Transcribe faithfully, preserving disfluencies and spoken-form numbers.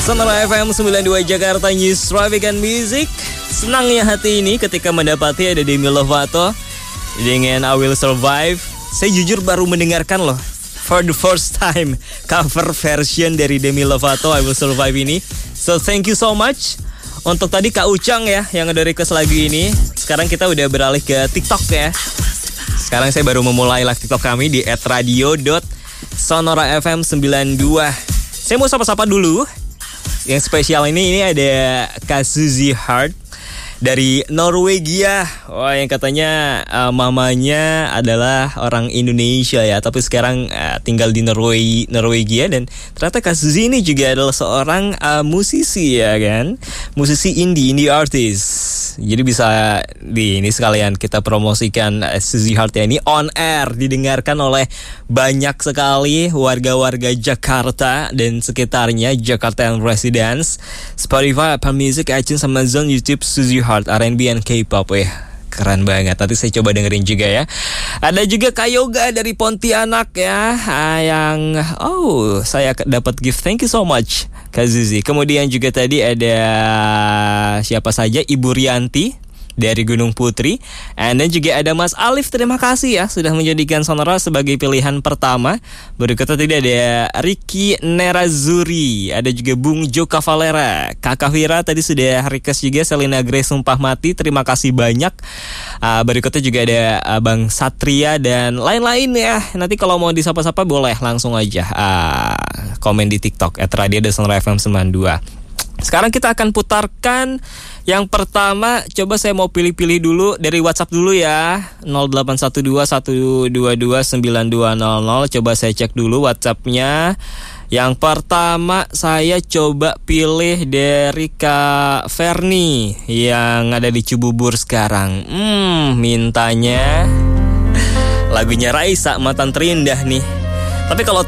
Sonora F M sembilan puluh dua Jakarta News Traffic and Music. Senangnya hati ini ketika mendapati ada Demi Lovato dengan I Will Survive. Saya jujur baru mendengarkan loh for the first time cover version dari Demi Lovato I Will Survive ini. So thank you so much untuk tadi Kak Ucang ya yang udah request lagu ini. Sekarang kita udah beralih ke TikTok ya. Sekarang saya baru memulai live TikTok kami di et radio dot sonora f m sembilan puluh dua. Saya mau sapa-sapa dulu. Yang spesial ini ini ada Kak Suzy Hart dari Norwegia. Wah, yang katanya uh, mamanya adalah orang Indonesia ya, tapi sekarang uh, tinggal di Norwe- Norwegia. Dan ternyata Kak Suzy ini juga adalah seorang uh, musisi ya kan, musisi indie, indie artist. Jadi bisa di ini sekalian kita promosikan uh, Suzy Hart ya, ini on air didengarkan oleh banyak sekali warga-warga Jakarta dan sekitarnya, Jakarta and Residence, Spotify, Apple Music, iTunes, Amazon, YouTube, Suzy Hart, R and B and K-pop ya. Keren banget. Nanti saya coba dengerin juga ya. Ada juga Kak Yoga dari Pontianak ya, ah, yang oh saya dapat gift. Thank you so much Kak Zuzi. Kemudian juga tadi ada siapa saja, Ibu Rianti dari Gunung Putri. And then juga ada Mas Alif, terima kasih ya sudah menjadikan Sonora sebagai pilihan pertama. Berikutnya tadi ada Ricky Nerazuri, ada juga Bung Joka Valera, Kakak Vira tadi sudah request juga, Selina Grace Sumpah Mati, terima kasih banyak. uh, Berikutnya juga ada uh, Bang Satria dan lain-lain ya. Nanti kalau mau disapa-sapa boleh langsung aja uh, komen di TikTok et radio dot sonora f m sembilan puluh dua. Sekarang kita akan putarkan yang pertama. Coba saya mau pilih-pilih dulu dari WhatsApp dulu ya, nol delapan satu dua satu dua dua sembilan dua nol nol. Coba saya cek dulu WhatsAppnya. Yang pertama saya coba pilih dari Kak Ferni yang ada di Cibubur sekarang. Hmm, mintanya lagunya Raisa, Mantan Terindah nih. Tapi kalau